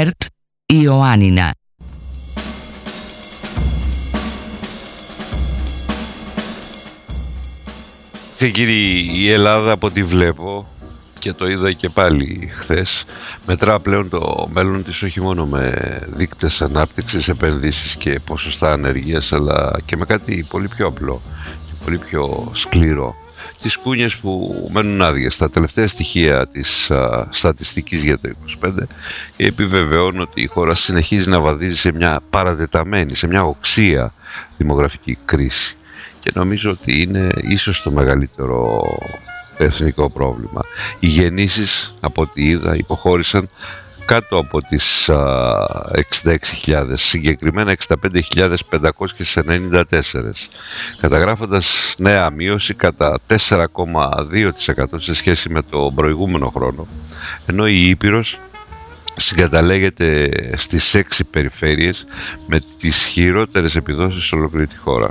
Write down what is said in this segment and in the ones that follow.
ΕΡΤ Ιωάννινα. Και κύριοι, η Ελλάδα από ό,τι βλέπω και το είδα και πάλι χθες, μετρά πλέον το μέλλον της όχι μόνο με δείκτες ανάπτυξης, επενδύσεις και ποσοστά ανεργίας, αλλά και με κάτι πολύ πιο απλό και πολύ πιο σκληρό. Τις κούνιες που μένουν άδειες. Τα τελευταία στοιχεία της στατιστικής για το 2025 επιβεβαιώνουν ότι η χώρα συνεχίζει να βαδίζει σε μια παρατεταμένη, σε μια οξία δημογραφική κρίση. Και νομίζω ότι είναι ίσως το μεγαλύτερο εθνικό πρόβλημα. Οι γεννήσεις, από ό,τι είδα, υποχώρησαν κάτω από τις 66.000, συγκεκριμένα 65.594, καταγράφοντας νέα μείωση κατά 4,2% σε σχέση με το προηγούμενο χρόνο, ενώ η Ήπειρος συγκαταλέγεται στις 6 περιφέρειες με τις χειρότερες επιδόσεις σε ολόκληρη τη χώρα.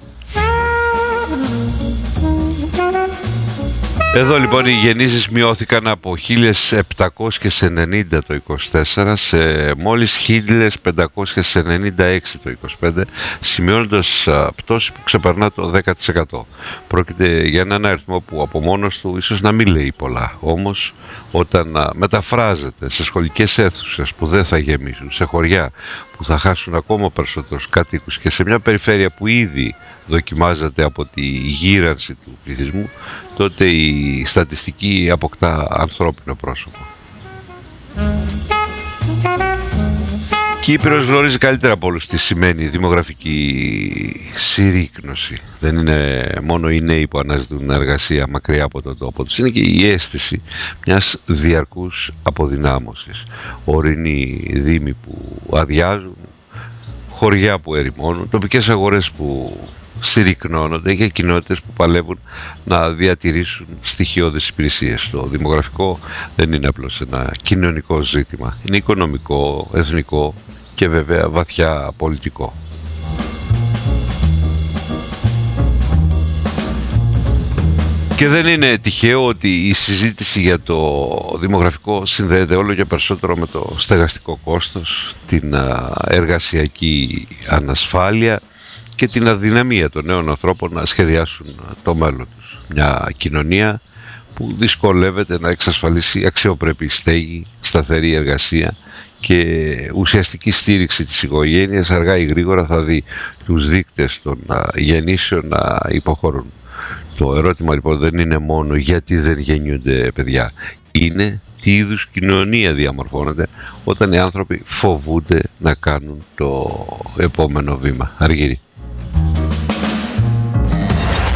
Εδώ λοιπόν οι γεννήσεις μειώθηκαν από 1.790 το 24 σε μόλις 1.596 το 25, σημειώνοντας πτώση που ξεπερνά το 10%. Πρόκειται για έναν αριθμό που από μόνος του ίσως να μην λέει πολλά. Όμως όταν μεταφράζεται σε σχολικές αίθουσες που δεν θα γεμίσουν, σε χωριά που θα χάσουν ακόμα περισσότερους κατοίκους και σε μια περιφέρεια που ήδη δοκιμάζεται από τη γύρανση του πληθυσμού, τότε η στατιστική αποκτά ανθρώπινο πρόσωπο. Και η Ήπειρος γνωρίζει καλύτερα από όλους τι σημαίνει δημογραφική συρρίκνωση. Δεν είναι μόνο οι νέοι που αναζητούν εργασία μακριά από τον τόπο τους, είναι και η αίσθηση μιας διαρκούς αποδυνάμωσης. Ορεινοί δήμοι που αδειάζουν, χωριά που ερημώνουν, τοπικές αγορές που συρρικνώνονται και κοινότητες που παλεύουν να διατηρήσουν στοιχειώδεις υπηρεσίες. Το δημογραφικό δεν είναι απλώς ένα κοινωνικό ζήτημα. Είναι οικονομικό, εθνικό και βέβαια βαθιά πολιτικό. Και δεν είναι τυχαίο ότι η συζήτηση για το δημογραφικό συνδέεται όλο και περισσότερο με το στεγαστικό κόστος, την εργασιακή ανασφάλεια και την αδυναμία των νέων ανθρώπων να σχεδιάσουν το μέλλον τους. Μια κοινωνία που δυσκολεύεται να εξασφαλίσει αξιοπρεπή στέγη, σταθερή εργασία και ουσιαστική στήριξη της οικογένειας, αργά ή γρήγορα θα δει τους δείκτες των γεννήσεων να υποχωρούν. Το ερώτημα λοιπόν δεν είναι μόνο γιατί δεν γεννιούνται παιδιά, είναι τι είδους κοινωνία διαμορφώνεται όταν οι άνθρωποι φοβούνται να κάνουν το επόμενο βήμα. Αργύρι.